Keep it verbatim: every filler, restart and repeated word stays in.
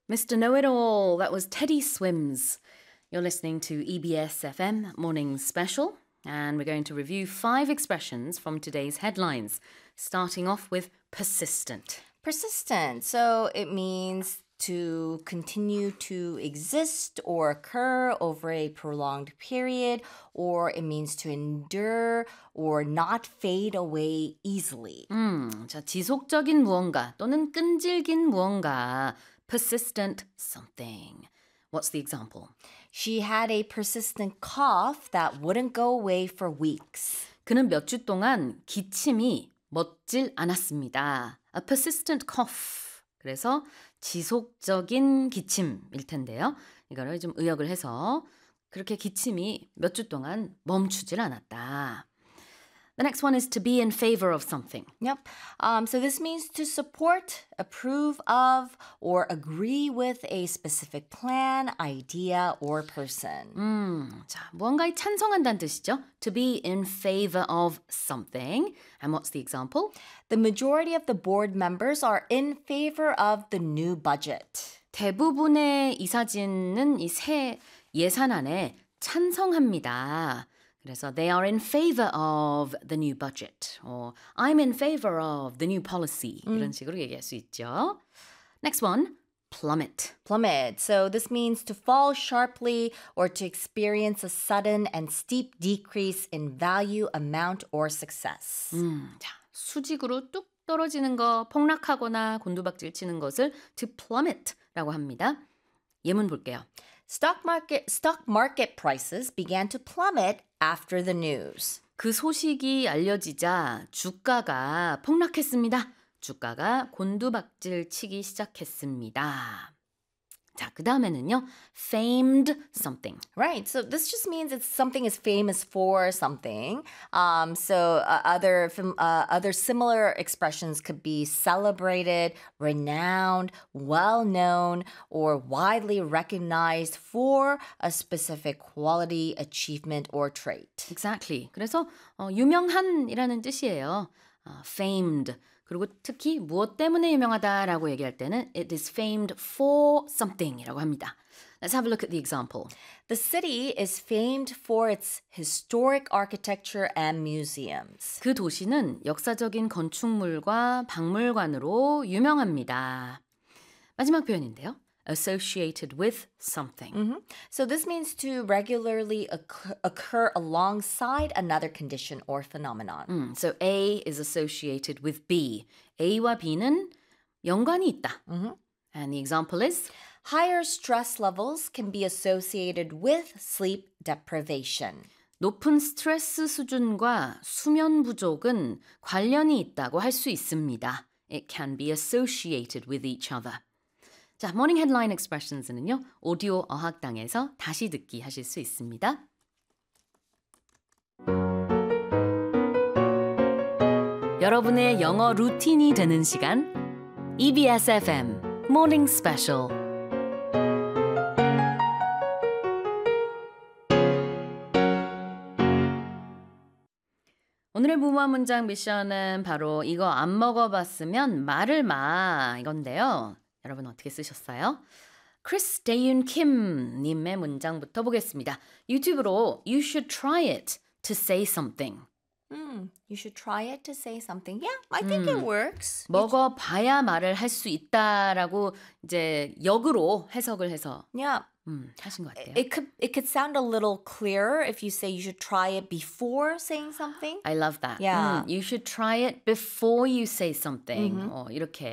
Mister Know-It-All, that was Teddy Swims. You're listening to E B S F M Morning Special, and we're going to review five expressions from today's headlines, starting off with persistent. Persistent. So it means to continue to exist or occur over a prolonged period, or it means to endure or not fade away easily. 음, 자, 지속적인 무언가 또는 끈질긴 무언가. Persistent something. What's the example? She had a persistent cough that wouldn't go away for weeks. 그는 몇 주 동안 기침이 멎질 않았습니다. A persistent cough. 그래서 지속적인 기침일 텐데요. 이거를 좀 의역을 해서 그렇게 기침이 몇 주 동안 멈추질 않았다. The next one is to be in favor of something. Yep. Um, so this means to support, approve of, or agree with a specific plan, idea, or person. 음, 자, 무언가에 찬성한다는 뜻이죠. To be in favor of something. And what's the example? The majority of the board members are in favor of the new budget. 대부분의 이사진은 이 새 예산안에 찬성합니다. 그래서 they are in favor of the new budget. or I'm in favor of the new policy. 음. 이런 식으로 얘기할 수 있죠. Next one, plummet. Plummet. So this means to fall sharply or to experience a sudden and steep decrease in value, amount, or success. 음, 자, 수직으로 뚝 떨어지는 거, 폭락하거나 곤두박질 치는 것을 to plummet라고 합니다. 예문 볼게요. Stock market stock market prices began to plummet after the news. 그 소식이 알려지자 주가가 폭락했습니다. 주가가 곤두박질 치기 시작했습니다. 자, 그 다음에는요. famed something. Right. So this just means it's something is famous for something. Um, so uh, other fam- uh, other similar expressions could be celebrated, renowned, well-known, or widely recognized for a specific quality, achievement, or trait. Exactly. 그래서 어, 유명한이라는 뜻이에요. 어, famed. 그리고 특히 무엇 때문에 유명하다라고 얘기할 때는 it is famed for something이라고 합니다. Let's have a look at the example. The city is famed for its historic architecture and museums. 그 도시는 역사적인 건축물과 박물관으로 유명합니다. 마지막 표현인데요. associated with something. Mm-hmm. So this means to regularly occur, occur alongside another condition or phenomenon. 음, so A is associated with B. A와 B는 연관이 있다. Mm-hmm. And the example is? Higher stress levels can be associated with sleep deprivation. 높은 스트레스 수준과 수면 부족은 관련이 있다고 할 수 있습니다. It can be associated with each other. 자, 모닝 헤드라인 expressions는요. 오디오 어학당에서 다시 듣기 하실 수 있습니다. 여러분의 영어 루틴이 되는 시간 E B S F M Morning Special. 오늘의 무모한 문장 미션은 바로 이거 안 먹어봤으면 말을 마 이건데요. 여러분 어떻게 쓰셨어요? 크리스 데윤 킴 님의 문장부터 보겠습니다. 유튜브로 You should try it to say something. Mm, you should try it to say something. Yeah, I think it works. 먹어봐야 말을 할 수 있다라고 이제 역으로 해석을 해서 Yeah. 음, 하신 것 같아요. It could it could sound a little clearer if you say you should try it before saying something. I love that. Yeah. 음, you should try it before you say something. 어, 이렇게